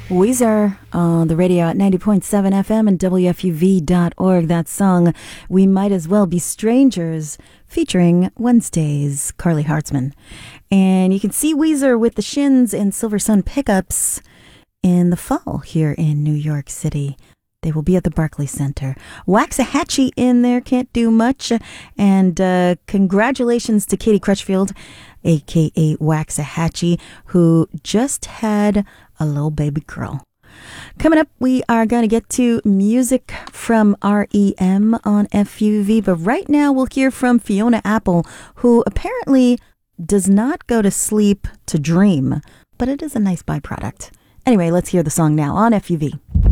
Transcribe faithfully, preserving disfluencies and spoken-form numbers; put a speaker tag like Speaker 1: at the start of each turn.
Speaker 1: Weezer on the radio at ninety point seven F M and W F U V dot org. That song, We Might As Well Be Strangers, featuring Wednesday's Carly Hartzman. And you can see Weezer with the Shins and Silver Sun Pickups in the fall here in New York City. They will be at the Barclays Center. Waxahachie in there, can't do much. And uh, congratulations to Katie Crutchfield, a k a. Waxahachie, who just had a little baby girl. Coming up, we are going to get to music from R E M on F U V. But right now, we'll hear from Fiona Apple, who apparently does not go to sleep to dream. But it is a nice byproduct. Anyway, let's hear the song now on F U V.